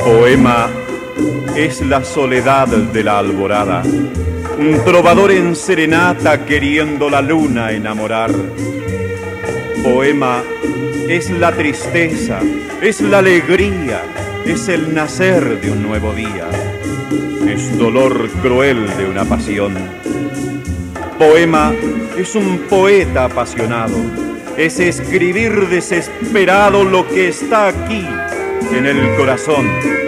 Poema es la soledad de la alborada, un trovador en serenata queriendo la luna enamorar. Poema es la tristeza, es la alegría, es el nacer de un nuevo día, es dolor cruel de una pasión. Poema es un poeta apasionado, es escribir desesperado lo que está aquí en el corazón.